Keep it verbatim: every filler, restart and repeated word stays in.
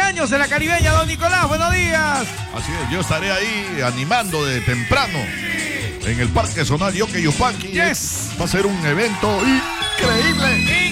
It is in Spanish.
años en la Caribeña, don Nicolás, buenos días. Así es, yo estaré ahí animando de temprano en el Parque Zonal Yoque Yupanqui. Yes. Va a ser un evento increíble.